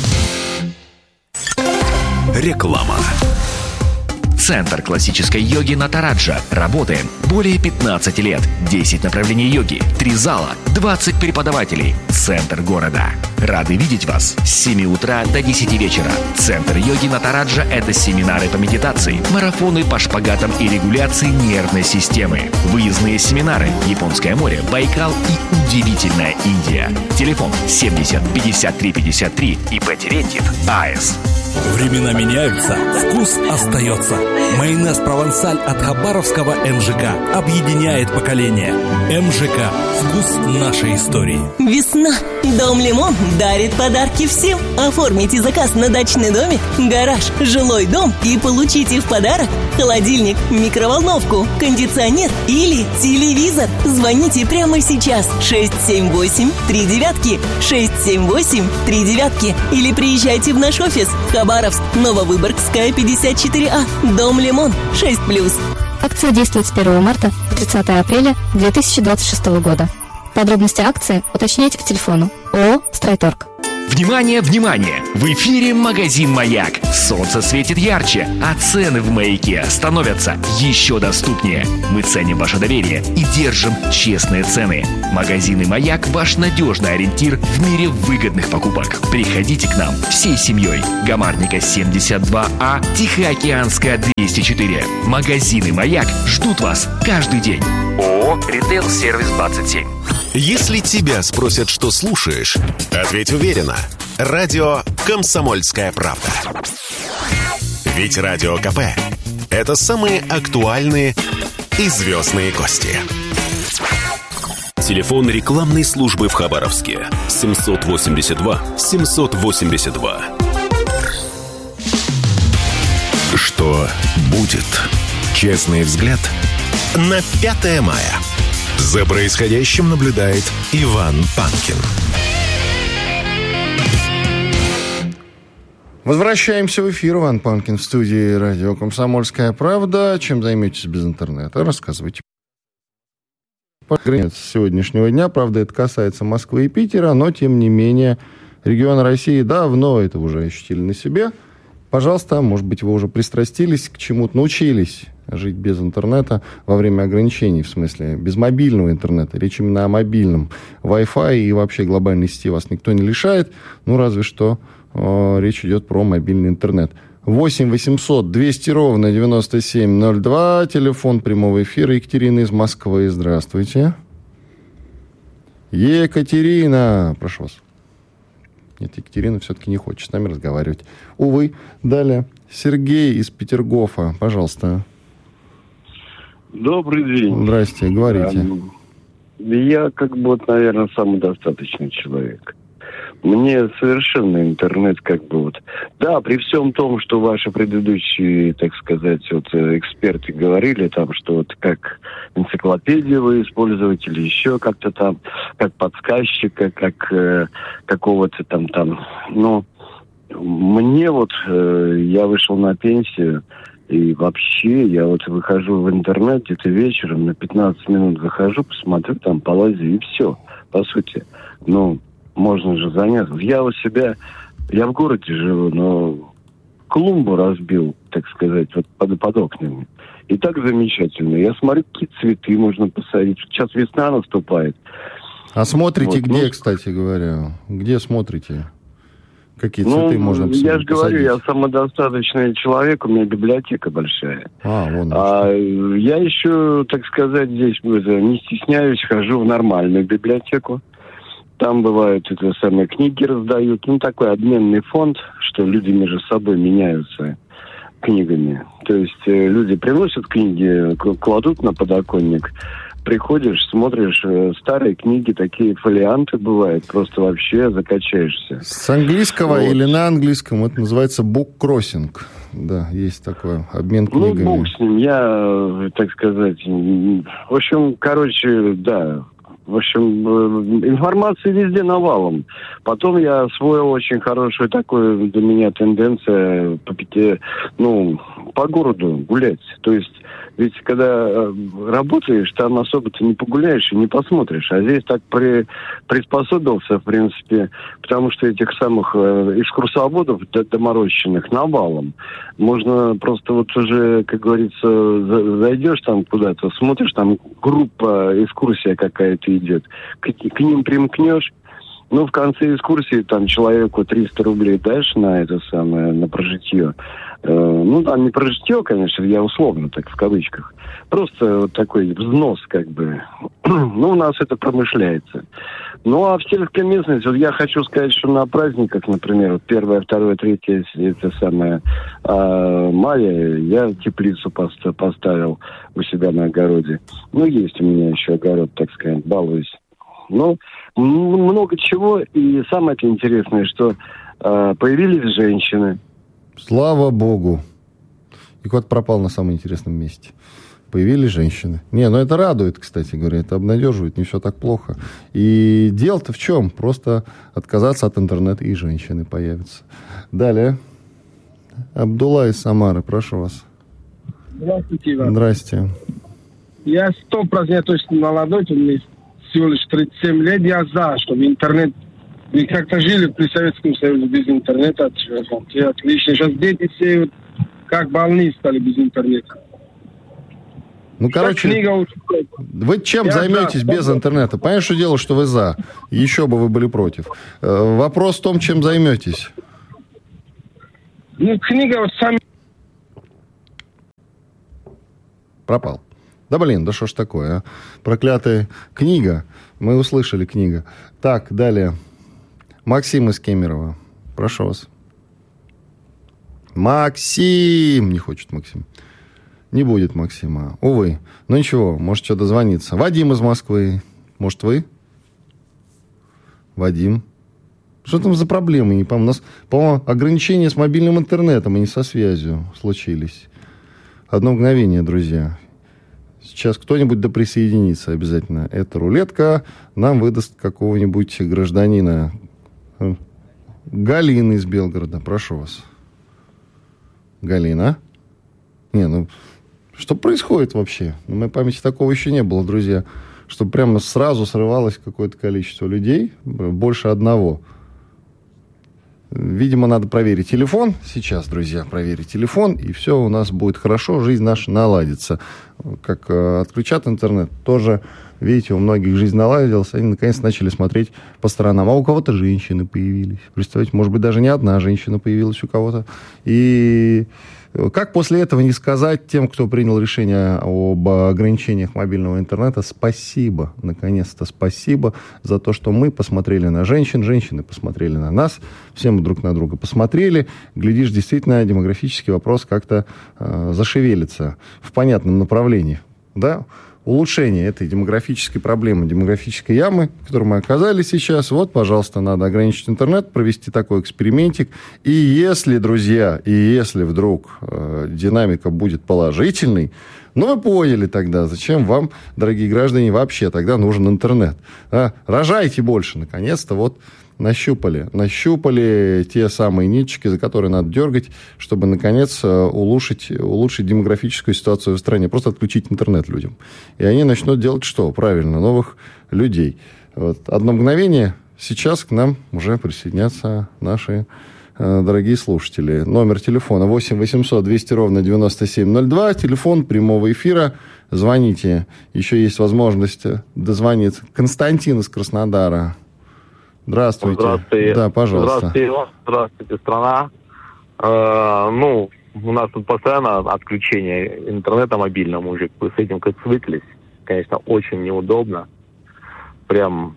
Реклама. Центр классической йоги Натараджа. Работаем более 15 лет. 10 направлений йоги, 3 зала, 20 преподавателей. Центр города. Рады видеть вас с 7 утра до 10 вечера. Центр йоги Натараджа – это семинары по медитации, марафоны по шпагатам и регуляции нервной системы, выездные семинары, Японское море, Байкал и удивительная Индия. Телефон 70 53 53 и Терентьев АЭС. Времена меняются, вкус остается. Майонез «Провансаль» от Хабаровского МЖК объединяет поколения. МЖК – вкус нашей истории. Весна. Дом Лимон дарит подарки всем. Оформите заказ на дачный домик, гараж, жилой дом и получите в подарок холодильник, микроволновку, кондиционер или телевизор. Звоните прямо сейчас. 678-39. 678-39. Или приезжайте в наш офис. Хабаровск, Нововыборгская, 54А. Дом Лимон, 6+. Акция действует с 1 марта по 30 апреля 2026 года. Подробности акции уточняйте по телефону ООО «Стройторг». Внимание, внимание! В эфире магазин «Маяк». Солнце светит ярче, а цены в «Маяке» становятся еще доступнее. Мы ценим ваше доверие и держим честные цены. Магазины «Маяк» – ваш надежный ориентир в мире выгодных покупок. Приходите к нам всей семьей. Гамарника 72А, Тихоокеанская 204. Магазины «Маяк» ждут вас каждый день. ООО «Ритейл Сервис 27». Если тебя спросят, что слушаешь, ответь уверенно. Радио «Комсомольская правда». Ведь Радио КП – это самые актуальные и звездные гости. Телефон рекламной службы в Хабаровске 782 782. Что будет? Честный взгляд на 5 мая. За происходящим наблюдает Иван Панкин. Возвращаемся в эфир. Иван Панкин в студии радио «Комсомольская правда». Чем займетесь без интернета? Рассказывайте. С сегодняшнего дня, правда, это касается Москвы и Питера, но, тем не менее, регионы России давно это уже ощутили на себе. Пожалуйста, может быть, вы уже пристрастились к чему-то, научились жить без интернета во время ограничений, в смысле, без мобильного интернета. Речь именно о мобильном. Wi-Fi и вообще глобальной сети вас никто не лишает, ну, разве что речь идет про мобильный интернет. 8 800 200 ровно 9702, телефон прямого эфира. Екатерина из Москвы, здравствуйте. Екатерина, прошу вас. Нет, Екатерина все-таки не хочет с нами разговаривать. Увы. Далее. Сергей из Петергофа. Пожалуйста. Добрый день. Здрасте, говорите. Я, наверное, самодостаточный человек. Мне совершенно интернет Да, при всем том, что ваши предыдущие, так сказать, эксперты говорили, что как энциклопедию вы используете или еще как-то там, как подсказчика, как какого-то там. Но мне я вышел на пенсию, и вообще я выхожу в интернет где-то вечером, на 15 минут захожу, посмотрю, там полазю, и все, по сути. Можно же заняться. Я в городе живу, но клумбу разбил, так сказать, под окнами. И так замечательно. Я смотрю, какие цветы можно посадить. Сейчас весна наступает. А смотрите где, кстати говоря? Где смотрите? Какие цветы можно посадить? Я же говорю, я самодостаточный человек, у меня библиотека большая. Я еще, так сказать, здесь не стесняюсь, хожу в нормальную библиотеку. Там бывают книги раздают. Такой обменный фонд, что люди между собой меняются книгами. То есть люди приносят книги, кладут на подоконник. Приходишь, смотришь старые книги, такие фолианты бывают. Просто вообще закачаешься. С английского или на английском это называется буккроссинг. Да, есть такой обмен книгами. Бог с ним. Я, так сказать... В общем, да... В общем, информации везде навалом. Потом я освоил очень хорошую такую для меня тенденцию по городу гулять. То есть, ведь когда работаешь, там особо-то не погуляешь и не посмотришь. А здесь так приспособился, в принципе, потому что этих самых экскурсоводов доморощенных навалом. Можно просто уже, как говорится, зайдешь там куда-то, смотришь, там группа, экскурсия какая-то идет. К ним примкнешь, Ну, в конце экскурсии там человеку 300 рублей дашь на это самое, на прожитье. Ну, там не прожитье, конечно, я условно так в кавычках. Просто вот такой взнос как бы. Ну, у нас это промышляется. Ну, а в сельской местности, вот я хочу сказать, что на праздниках, например, вот 1, 2, 3, это самое, мая, я теплицу поставил у себя на огороде. Ну, есть у меня еще огород, так сказать, балуюсь. Ну, много чего. И самое интересное, что появились женщины. Слава богу. И кот пропал на самом интересном месте. Появились женщины. Не, ну это радует, кстати говоря, это обнадеживает, не все так плохо. И дело-то в чем? Просто отказаться от интернета, и женщины появятся. Далее. Абдулла из Самары, прошу вас. Здравствуйте, Иван. Здрасте. Я 100% точно молодой, мне всего лишь 37 лет. Я за, чтобы интернет... Мы как-то жили при Советском Союзе без интернета. Это отлично. Сейчас дети все вот, как больные стали без интернета. Ну, короче, вы чем займетесь без интернета? Понятно, что дело, что вы за. Еще бы вы были против. Вопрос в том, чем займетесь. Ну, книга вот сами... Пропал. Да блин, да что ж такое, а? Проклятая книга. Мы услышали книга. Так, далее. Максим из Кемерово. Прошу вас. Максим! Не хочет Максим. Не будет Максима. Увы. Ну ничего, может что дозвониться. Вадим из Москвы. Может, вы? Вадим. Что там за проблемы? Не помню. У нас, по-моему, ограничения с мобильным интернетом, а не со связью случились. Одно мгновение, друзья. Сейчас кто-нибудь доприсоединится обязательно. Эта рулетка нам выдаст какого-нибудь гражданина. Галина из Белгорода. Прошу вас. Галина? Не, ну... Что происходит вообще? На моей памяти такого еще не было, друзья. Что прямо сразу срывалось какое-то количество людей. Больше одного. Видимо, надо проверить телефон. Сейчас, друзья, проверить телефон. И все у нас будет хорошо. Жизнь наша наладится. Как отключат интернет, тоже, видите, у многих жизнь наладилась. Они наконец начали смотреть по сторонам. А у кого-то женщины появились. Представляете, может быть, даже не одна женщина появилась у кого-то. И... Как после этого не сказать тем, кто принял решение об ограничениях мобильного интернета, спасибо, наконец-то спасибо за то, что мы посмотрели на женщин, женщины посмотрели на нас, все мы друг на друга посмотрели. Глядишь, действительно, демографический вопрос как-то зашевелится в понятном направлении, да? Улучшение этой демографической проблемы, демографической ямы, в которой мы оказались сейчас. Вот, пожалуйста, надо ограничить интернет, провести такой экспериментик. И если, друзья, и если вдруг динамика будет положительной, ну, вы поняли тогда, зачем вам, дорогие граждане, вообще тогда нужен интернет. Рожайте больше, наконец-то, вот. Нащупали те самые ниточки, за которые надо дергать, чтобы, наконец, улучшить демографическую ситуацию в стране. Просто отключить интернет людям. И они начнут делать что? Правильно, новых людей. Вот. Одно мгновение. Сейчас к нам уже присоединятся наши дорогие слушатели. Номер телефона 8 800 200 ровно 9702. Телефон прямого эфира. Звоните. Еще есть возможность дозвониться. Константин из Краснодара. Здравствуйте. Здравствуйте. Да, пожалуйста. Здравствуйте, Иван. Здравствуйте, страна. Ну, у нас тут постоянно отключение интернета мобильного, мужик. Мы с этим как свыклись. Конечно, очень неудобно. Прям...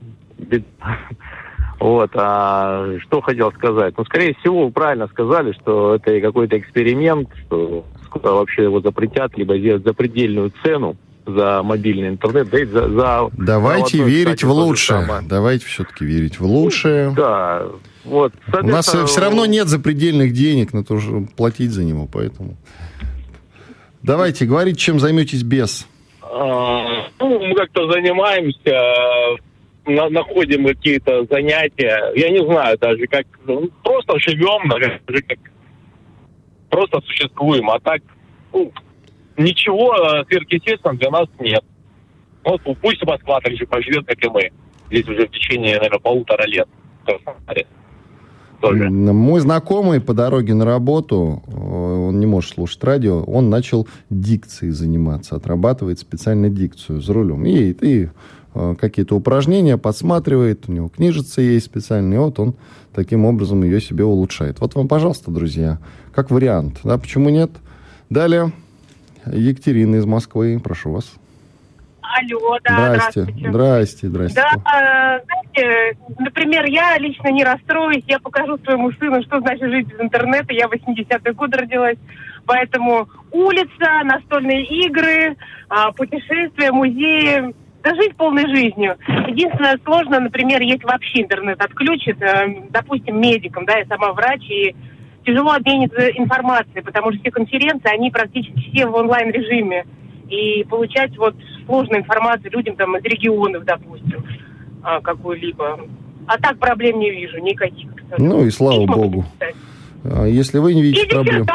Вот. А что хотел сказать? Ну, скорее всего, вы правильно сказали, что это какой-то эксперимент, что скоро вообще его запретят, либо сделать запредельную цену за мобильный интернет, да и за давайте верить в лучшее. Давайте все-таки верить в лучшее. Да, вот. У нас все равно нет запредельных денег на то, чтобы платить за него, поэтому... Давайте, говорите, чем займетесь без. Ну, мы как-то занимаемся, находим какие-то занятия. Я не знаю даже, как... Просто живем, как просто существуем, а так... Ничего сверхъестественного для нас нет. Вот пусть Москва так же поживет, как и мы. Здесь уже в течение, наверное, 1,5 лет. Мой знакомый по дороге на работу, он не может слушать радио, он начал дикцией заниматься, отрабатывает специально дикцию за рулем. И какие-то упражнения, подсматривает, у него книжица есть специальная, и вот он таким образом ее себе улучшает. Вот вам, пожалуйста, друзья, как вариант. Да, почему нет? Далее Екатерина из Москвы, прошу вас. Алло, да, здравствуйте. Здрасте. Да, знаете, например, я лично не расстроюсь, я покажу своему сыну, что значит жить без интернета. Я в 80-е годы родилась, поэтому улица, настольные игры, путешествия, музеи, да жить полной жизнью. Единственное, сложно, например, если вообще интернет отключит, допустим, медикам, да, я сама врач, и тяжело обмениваться информацией, потому что все конференции, они практически все в онлайн-режиме. И получать вот сложную информацию людям там из регионов, допустим, какую-либо. А так проблем не вижу никаких. Ну и слава богу. Если вы не видите проблем...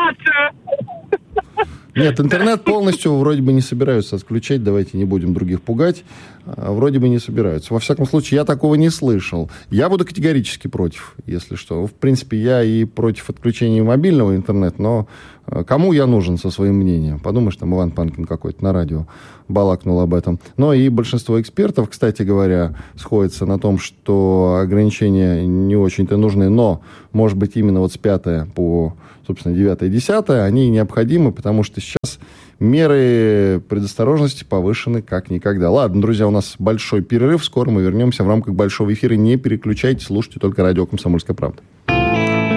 Нет, интернет полностью вроде бы не собираются отключать, давайте не будем других пугать, вроде бы не собираются. Во всяком случае, я такого не слышал. Я буду категорически против, если что. В принципе, я и против отключения мобильного интернета, но кому я нужен со своим мнением? Подумаешь, там Иван Панкин какой-то на радио балакнул об этом. Но и большинство экспертов, кстати говоря, сходятся на том, что ограничения не очень-то нужны, но, может быть, именно вот с 5 по, собственно, 9 и 10 они необходимы, потому что сейчас меры предосторожности повышены как никогда. Ладно, друзья, у нас большой перерыв. Скоро мы вернемся в рамках большого эфира. Не переключайтесь, слушайте только радио «Комсомольская правда».